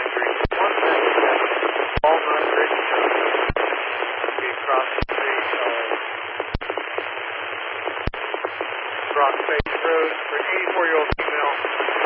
Walnut Ridge be across the street Rock Face Road for an 84-year-old female.